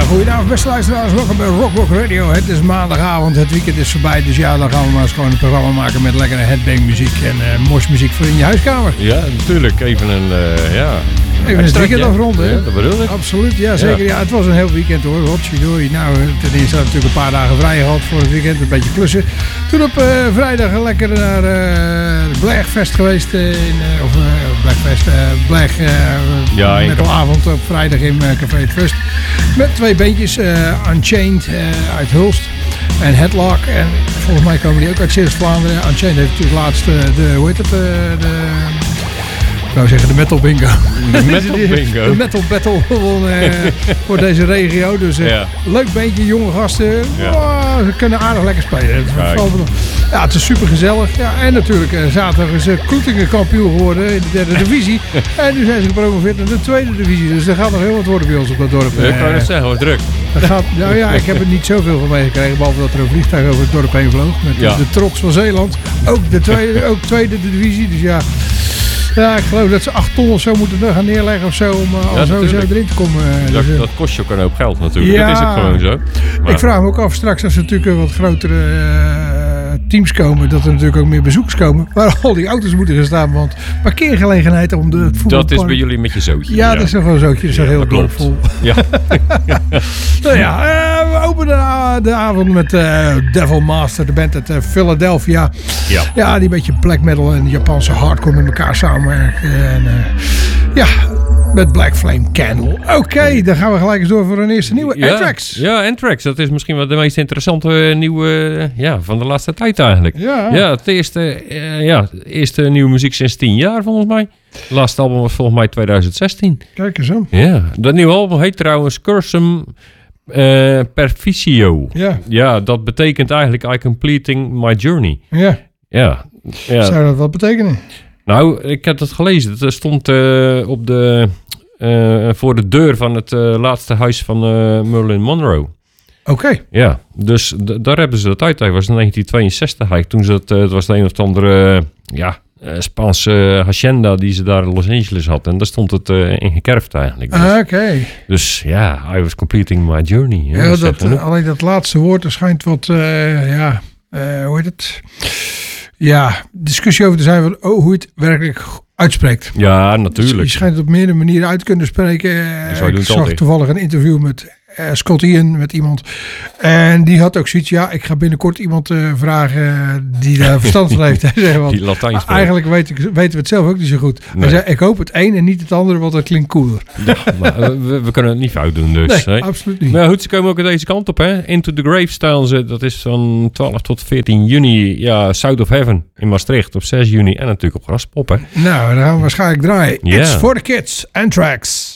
Goedenavond beste luisteraars, welkom bij Rock Radio. Het is maandagavond, het weekend is voorbij, dus ja, dan gaan we maar eens gewoon een programma maken met lekkere headbang muziek en moshmuziek voor in je huiskamer. Ja, natuurlijk, even een het weekend afronden, hè? Ja, dat bedoel ik. Absoluut, ja zeker. Ja, het was een heel weekend hoor, hotjedoei. Nou, ten eerste had ik natuurlijk een paar dagen vrij gehad voor het weekend, een beetje klussen. Toen op vrijdag lekker naar het Blagfest geweest, metalavond op vrijdag in Café het Fust. Met twee bandjes, Unchained uit Hulst en Headlock. En volgens mij komen die ook uit Zeeuws-Vlaanderen. Unchained heeft natuurlijk laatst de Metal Bingo. De Metal Bingo. De Metal Battle voor deze regio. Dus leuk bandje, jonge gasten. Ja. Oh, ze kunnen aardig lekker spelen. Ja, het is super gezellig. Ja, en natuurlijk zaterdag is Kloetingen kampioen geworden in de derde divisie. En nu zijn ze gepromoveerd naar de tweede divisie. Dus er gaat nog heel wat worden bij ons op dat dorp. Ik kan het zeggen, wat druk. Nou ja, ik heb er niet zoveel van meegekregen. Behalve dat er een vliegtuig over het dorp heen vloog. Met de trots van Zeeland. Ook tweede divisie. Dus ja... Ja, ik geloof dat ze 8 ton of zo moeten gaan neerleggen of zo om zo erin te komen. Dat kost je ook een hoop geld natuurlijk. Ja, dat is het gewoon zo. Maar... Ik vraag me ook af straks als er natuurlijk wat grotere teams komen, dat er natuurlijk ook meer bezoekers komen. Waar al die auto's moeten gaan staan, want parkeergelegenheid om de voetbalpark. Dat is bij jullie met je zootje. Ja, dat is nog wel een zootje. Dat is heel kloppvol. Ja. Nou ja, we openen de avond met Devil Master, de band uit Philadelphia. Ja, die beetje black metal en Japanse hardcore met elkaar samenwerken. En met Black Flame Candle. Oké, dan gaan we gelijk eens door voor een eerste nieuwe. Anthrax. Ja, Anthrax. Dat is misschien wel de meest interessante nieuwe van de laatste tijd eigenlijk. Ja, het eerste nieuwe muziek sinds 10 jaar volgens mij. Het laatste album was volgens mij 2016. Kijk eens aan. Ja, dat nieuwe album heet trouwens Cursum Perficio. Ja, dat betekent eigenlijk I completing my journey. Ja. Zou dat wat betekenen? Nou, ik heb het gelezen. Er stond op voor de deur van het laatste huis van Marilyn Monroe. Oké. Ja, dus daar hebben ze dat uit. Dat was in 1962 eigenlijk. Toen ze het was de een of andere Spaanse hacienda die ze daar in Los Angeles had. En daar stond het in gekerfd eigenlijk. Dus, oké. Dus ja, I was completing my journey. Alleen dat laatste woord, er schijnt wat, hoe heet het? Ja, discussie over te zijn van hoe je het werkelijk uitspreekt. Ja, natuurlijk. Dus je schijnt het op meerdere manieren uit te kunnen spreken. Ik zag toevallig een interview met Scott Ian, met iemand. En die had ook zoiets, ik ga binnenkort iemand vragen die daar verstand van heeft. Hij zei, want, die Latijn spreekt. Eigenlijk weten we het zelf ook niet zo goed. Nee. Hij zei, ik hoop het een en niet het andere, want dat klinkt cooler. Ja, maar we kunnen het niet fout doen dus. Nee, absoluut niet. Maar goed, ze komen ook aan deze kant op. Hè? Into the Grave staan ze, dat is van 12 tot 14 juni. Ja, South of Heaven in Maastricht op 6 juni. En natuurlijk op Graspop. Hè? Nou, dan gaan we waarschijnlijk draaien. It's for the kids, Anthrax.